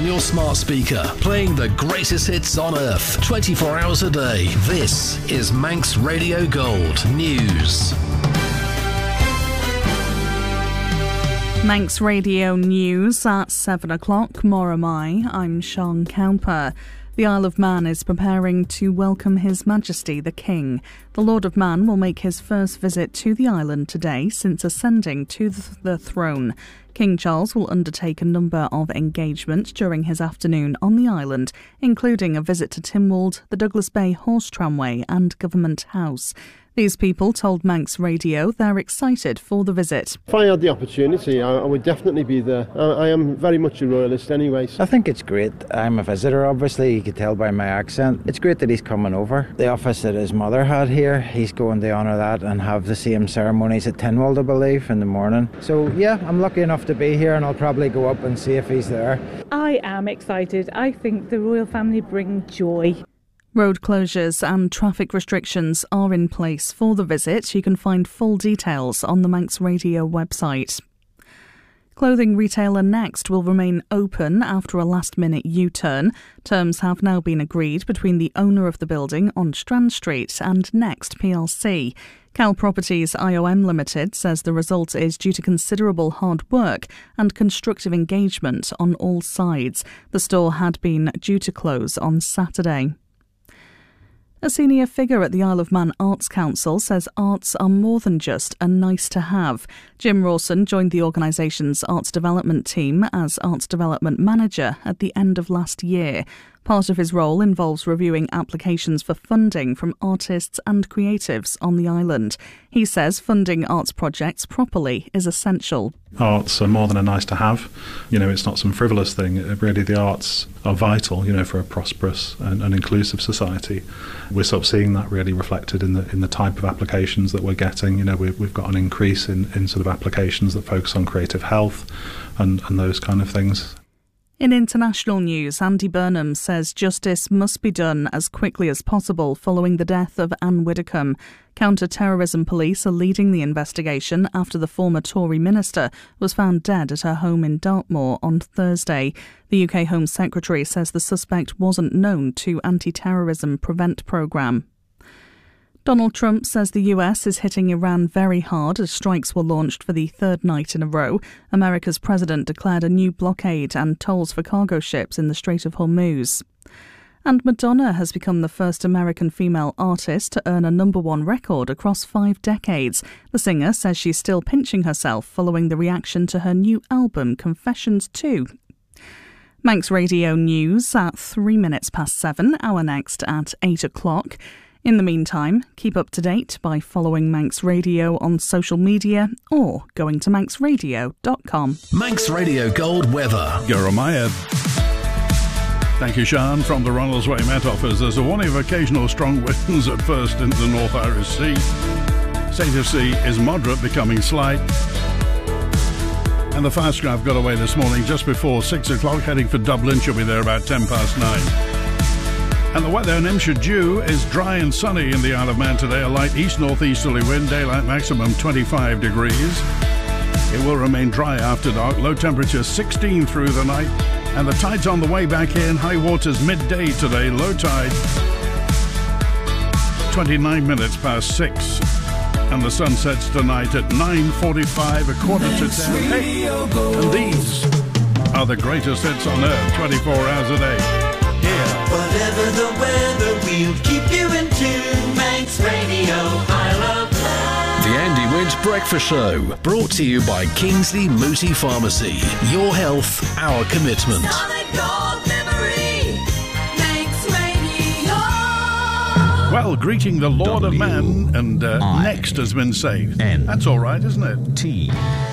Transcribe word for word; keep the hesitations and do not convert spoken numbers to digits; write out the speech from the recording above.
on your smart speaker, playing the greatest hits on earth, twenty-four hours a day. This is Manx Radio Gold News. Manx Radio News at seven o'clock. More am I. I'm Sean Cowper. The Isle of Man is preparing to welcome His Majesty the King. The Lord of Man will make his first visit to the island today since ascending to the throne. King Charles will undertake a number of engagements during his afternoon on the island, including a visit to Tynwald, the Douglas Bay Horse Tramway and Government House. These people told Manx Radio they're excited for the visit. If I had the opportunity, I, I would definitely be there. I, I am very much a royalist anyway. I think it's great. I'm a visitor, obviously. You can tell by my accent. It's great that he's coming over. The office that his mother had here, he's going to honour that and have the same ceremonies at Tynwald, I believe, in the morning. So, yeah, I'm lucky enough to be here, and I'll probably go up and see if he's there. I am excited. I think the royal family bring joy. Road closures and traffic restrictions are in place for the visit. You can find full details on the Manx Radio website. Clothing retailer Next will remain open after a last-minute U-turn. Terms have now been agreed between the owner of the building on Strand Street and Next P L C. Cal Properties I O M Limited says the result is due to considerable hard work and constructive engagement on all sides. The store had been due to close on Saturday. A senior figure at the Isle of Man Arts Council says arts are more than just a nice to have. Jim Rawson joined the organisation's arts development team as arts development manager at the end of last year. Part of his role involves reviewing applications for funding from artists and creatives on the island. He says funding arts projects properly is essential. Arts are more than a nice to have. You know, it's not some frivolous thing. Really, the arts are vital, you know, for a prosperous and, and inclusive society. We're sort of seeing that really reflected in the in the type of applications that we're getting. You know, we've, we've got an increase in, in sort of applications that focus on creative health and, and those kind of things. In international news, Andy Burnham says justice must be done as quickly as possible following the death of Anne Widdecombe. Counter-terrorism police are leading the investigation after the former Tory minister was found dead at her home in Dartmoor on Thursday. The U K Home Secretary says the suspect wasn't known to anti-terrorism prevent programme. Donald Trump says the U S is hitting Iran very hard as strikes were launched for the third night in a row. America's president declared a new blockade and tolls for cargo ships in the Strait of Hormuz. And Madonna has become the first American female artist to earn a number one record across five decades. The singer says she's still pinching herself following the reaction to her new album, Confessions two. Manx Radio News at three minutes past seven, our next at eight o'clock. In the meantime, keep up to date by following Manx Radio on social media or going to manx radio dot com. Manx Radio Gold weather. Jeremiah. Thank you, Sean. From the Ronaldsway Met Office, there's a warning of occasional strong winds at first into the North Irish Sea. State of sea is moderate, becoming slight. And the Fastcraft got away this morning just before six o'clock, heading for Dublin. She'll be there about ten past nine. And the weather in Imshadew is dry and sunny in the Isle of Man today. A light east-northeasterly wind, daylight maximum twenty-five degrees. It will remain dry after dark. Low temperature sixteen through the night. And the tide's on the way back in. High waters midday today. Low tide twenty-nine minutes past six. And the sun sets tonight at nine forty-five, a quarter to ten. Hey, and these are the greatest hits on earth, twenty-four hours a day. Whatever the weather, we'll keep you in tune. Manx Radio, I love that. The Andy Winch Breakfast Show, brought to you by Kingsley Mooti Pharmacy. Your health, our commitment. Solid gold memory, Manx Radio. Well, greeting the Lord of Man, and uh, Next has been saved. That's all right, isn't it? T.